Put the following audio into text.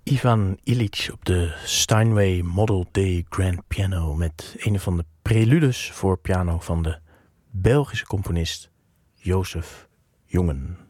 Ivan Illich op de Steinway Model D Grand Piano met een van de preludes voor piano van de Belgische componist Jozef Jongen.